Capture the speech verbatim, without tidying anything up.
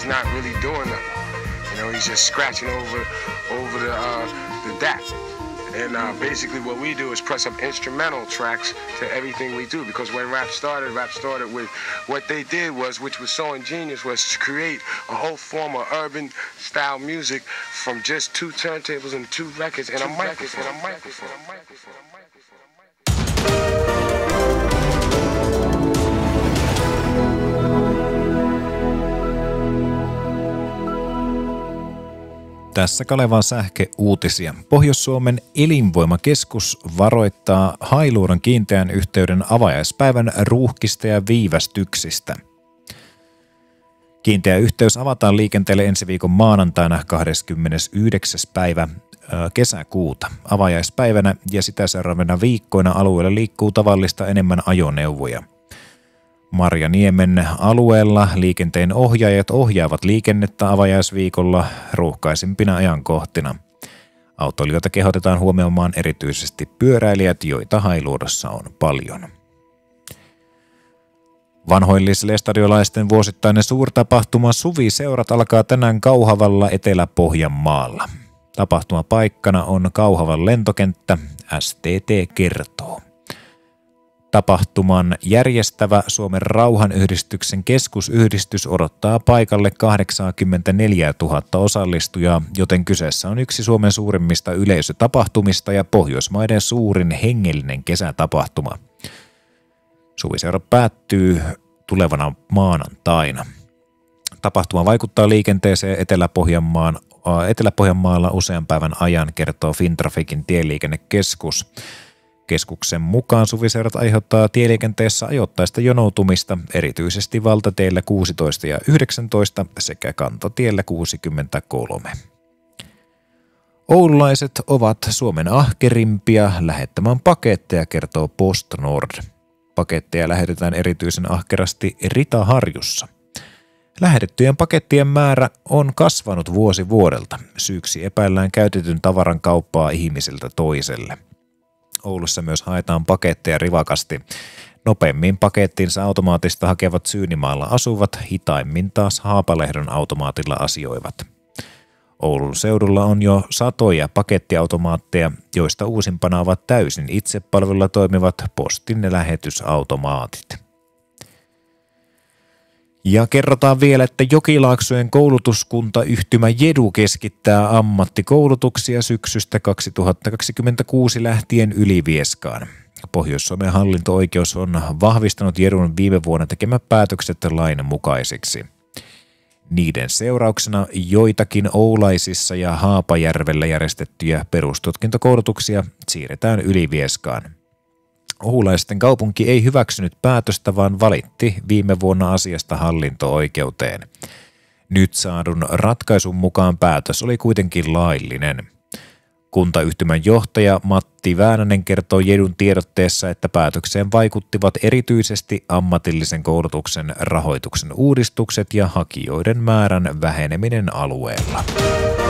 not really doing nothing. You know, he's just scratching over over the uh, the D A T. And uh, basically what we do is press up instrumental tracks to everything we do. Because when rap started, rap started with what they did was, which was so ingenious, was to create a whole form of urban style music from just two turntables and two records and a microphone. And a microphone. And a microphone. Tässä Kalevan sähkeuutisia. Pohjois-Suomen elinvoimakeskus varoittaa Hailuodon kiinteän yhteyden avajaispäivän ruuhkista ja viivästyksistä. Kiinteä yhteys avataan liikenteelle ensi viikon maanantaina kahdeskymmenesyhdeksäs päivä kesäkuuta. Avajaispäivänä ja sitä seuraavana viikkoina alueella liikkuu tavallista enemmän ajoneuvoja. Marjaniemen alueella liikenteen ohjaajat ohjaavat liikennettä avajaisviikolla ruuhkaisimpina ajankohtina. Autoilijoita kehotetaan huomioimaan erityisesti pyöräilijät, joita Hailuodossa on paljon. Vanhoillislestadiolaisten vuosittainen suurtapahtuma Suviseurat alkaa tänään Kauhavalla Etelä-Pohjanmaalla. Tapahtumapaikkana on Kauhavan lentokenttä, S T T kertoo. Tapahtuman järjestävä Suomen rauhanyhdistyksen keskusyhdistys odottaa paikalle kahdeksankymmentäneljätuhatta osallistujaa, joten kyseessä on yksi Suomen suurimmista yleisötapahtumista ja Pohjoismaiden suurin hengellinen kesätapahtuma. Suviseura päättyy tulevana maanantaina. Tapahtuma vaikuttaa liikenteeseen Etelä-Pohjanmaan, Etelä-Pohjanmaalla usean päivän ajan, kertoo Fintraficin tieliikennekeskus. Keskuksen mukaan suviseurat aiheuttaa tieliikenteessä ajoittaista jonoutumista, erityisesti valtateillä kuusitoista ja yhdeksäntoista sekä kantatiellä kuusikymmentäkolme. Oululaiset ovat Suomen ahkerimpia lähettämään paketteja, kertoo PostNord. Paketteja lähetetään erityisen ahkerasti Ritaharjussa. Lähetettyjen pakettien määrä on kasvanut vuosi vuodelta. Syyksi epäillään käytetyn tavaran kauppaa ihmisiltä toiselle. Oulussa myös haetaan paketteja rivakasti. Nopeimmin pakettinsa automaatista hakevat Syynimaalla asuvat, hitaimmin taas Haapalehdon automaatilla asioivat. Oulun seudulla on jo satoja pakettiautomaatteja, joista uusimpana ovat täysin itsepalvelulla toimivat postin lähetysautomaatit. Ja kerrotaan vielä, että Jokilaaksojen koulutuskuntayhtymä Jedu keskittää ammattikoulutuksia syksystä kaksituhattakaksikymmentäkuusi lähtien Ylivieskaan. Pohjois-Suomen hallinto-oikeus on vahvistanut Jedun viime vuonna tekemät päätökset lain mukaisiksi. Niiden seurauksena joitakin Oulaisissa ja Haapajärvellä järjestettyjä perustutkintokoulutuksia siirretään Ylivieskaan. Oulaisten kaupunki ei hyväksynyt päätöstä, vaan valitti viime vuonna asiasta hallinto-oikeuteen. Nyt saadun ratkaisun mukaan päätös oli kuitenkin laillinen. Kuntayhtymän johtaja Matti Väänänen kertoo Jedun tiedotteessa, että päätökseen vaikuttivat erityisesti ammatillisen koulutuksen rahoituksen uudistukset ja hakijoiden määrän väheneminen alueella.